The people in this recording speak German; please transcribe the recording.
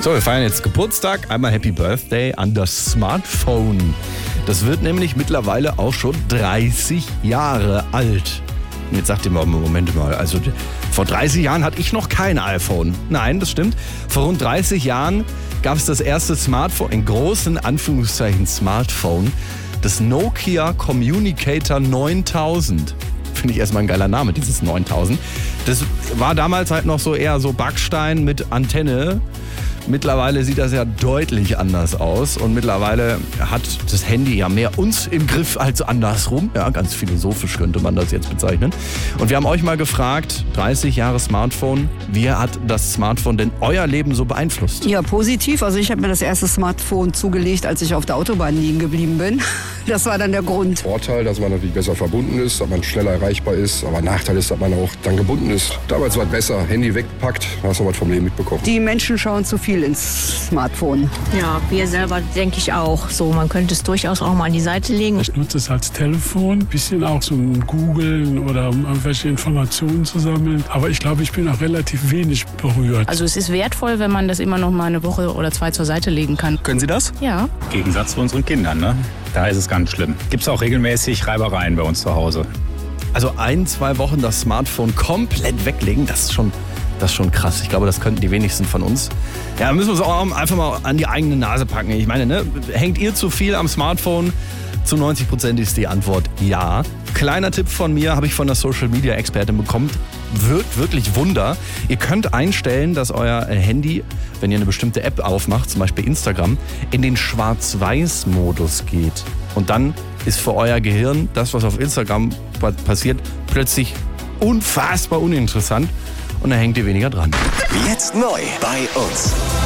So, wir feiern jetzt Geburtstag. Einmal Happy Birthday an das Smartphone. Das wird nämlich mittlerweile auch schon 30 Jahre alt. Und jetzt sagt ihr mal, Moment mal, also vor 30 Jahren hatte ich noch kein iPhone. Nein, das stimmt. Vor rund 30 Jahren gab es das erste Smartphone, in großen Anführungszeichen Smartphone, das Nokia Communicator 9000. Finde ich erstmal ein geiler Name, dieses 9000. Das war damals halt noch so eher so Backstein mit Antenne. Mittlerweile sieht das ja deutlich anders aus und mittlerweile hat das Handy ja mehr uns im Griff als andersrum. Ja, ganz philosophisch könnte man das jetzt bezeichnen. Und wir haben euch mal gefragt, 30 Jahre Smartphone, wie hat das Smartphone denn euer Leben so beeinflusst? Ja, positiv. Also ich habe mir das erste Smartphone zugelegt, als ich auf der Autobahn liegen geblieben bin. Das war dann der Grund. Vorteil, dass man natürlich besser verbunden ist, dass man schneller erreichbar ist. Aber Nachteil ist, dass man auch dann gebunden ist. Damals war es besser, Handy wegpackt, hast du was vom Leben mitbekommen. Die Menschen schauen zu viel ins Smartphone. Ja, wir selber denke ich auch. So, man könnte es durchaus auch mal an die Seite legen. Ich nutze es als Telefon, ein bisschen auch zum Googeln oder um irgendwelche Informationen zu sammeln. Aber ich glaube, ich bin auch relativ wenig berührt. Also es ist wertvoll, wenn man das immer noch mal eine Woche oder zwei zur Seite legen kann. Können Sie das? Ja. Im Gegensatz zu unseren Kindern, ne? Da ist es ganz schlimm. Gibt es auch regelmäßig Reibereien bei uns zu Hause. Also 1-2 Wochen das Smartphone komplett weglegen, das ist schon krass. Ich glaube, das könnten die wenigsten von uns. Ja, da müssen wir es auch einfach mal an die eigene Nase packen. Ich meine, ne, hängt ihr zu viel am Smartphone? Zu 90% ist die Antwort ja. Kleiner Tipp von mir, habe ich von der Social-Media-Expertin bekommen. Wirkt wirklich Wunder. Ihr könnt einstellen, dass euer Handy, wenn ihr eine bestimmte App aufmacht, zum Beispiel Instagram, in den Schwarz-Weiß-Modus geht. Und dann ist für euer Gehirn das, was auf Instagram passiert, plötzlich unfassbar uninteressant. Und dann hängt ihr weniger dran. Jetzt neu bei uns.